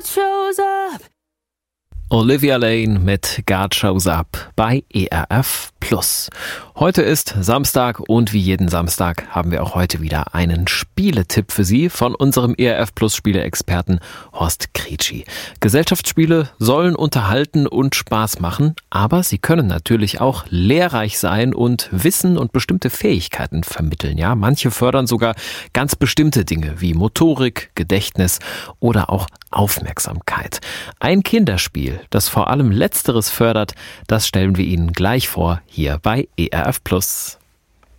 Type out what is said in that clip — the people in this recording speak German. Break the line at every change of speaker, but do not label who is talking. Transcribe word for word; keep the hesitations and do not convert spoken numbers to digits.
shows up.
Olivia Lane mit God Shows Up bei E R F Plus. Heute ist Samstag und wie jeden Samstag haben wir auch heute wieder einen Spieletipp für Sie von unserem E R F Plus Spieleexperten Horst Kretschi. Gesellschaftsspiele sollen unterhalten und Spaß machen, aber sie können natürlich auch lehrreich sein und Wissen und bestimmte Fähigkeiten vermitteln. Ja, manche fördern sogar ganz bestimmte Dinge wie Motorik, Gedächtnis oder auch Aufmerksamkeit. Ein Kinderspiel, das vor allem Letzteres fördert, das stellen wir Ihnen gleich vor, hier bei E R F Plus.